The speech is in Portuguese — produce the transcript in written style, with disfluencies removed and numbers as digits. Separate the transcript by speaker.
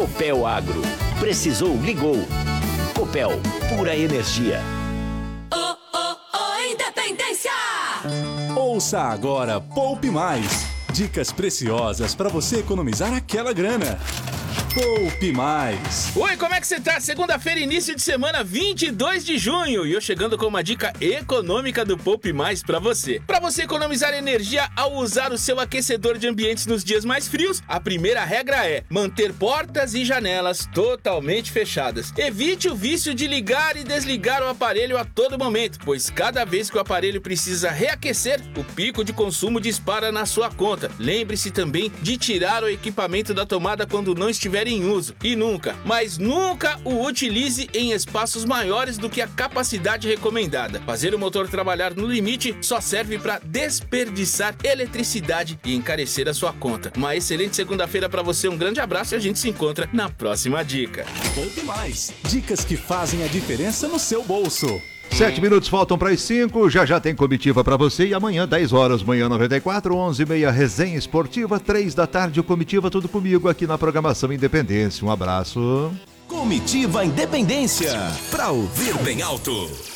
Speaker 1: Copel Agro. Precisou, ligou. Copel, pura energia.
Speaker 2: Independência!
Speaker 3: Ouça agora Poupe Mais. Dicas preciosas para você economizar aquela grana. Poupe Mais.
Speaker 4: Oi, como é que você tá? Segunda-feira, início de semana, 22 de junho. E eu chegando com uma dica econômica do Poupe Mais pra você. Pra você economizar energia ao usar o seu aquecedor de ambientes nos dias mais frios, a primeira regra é manter portas e janelas totalmente fechadas. Evite o vício de ligar e desligar o aparelho a todo momento, pois cada vez que o aparelho precisa reaquecer, o pico de consumo dispara na sua conta. Lembre-se também de tirar o equipamento da tomada quando não estiver em uso. E nunca, mas nunca o utilize em espaços maiores do que a capacidade recomendada. Fazer o motor trabalhar no limite só serve para desperdiçar eletricidade e encarecer a sua conta. Uma excelente segunda-feira para você, um grande abraço e a gente se encontra na próxima dica.
Speaker 3: Poupe Mais. Dicas que fazem a diferença no seu bolso.
Speaker 5: 7 minutos faltam para as 5, já tem comitiva para você e amanhã 10 horas, manhã 94, 11h30, resenha esportiva, 3 da tarde, o comitiva tudo comigo aqui na programação Independência. Um abraço.
Speaker 1: Comitiva Independência, pra ouvir bem alto.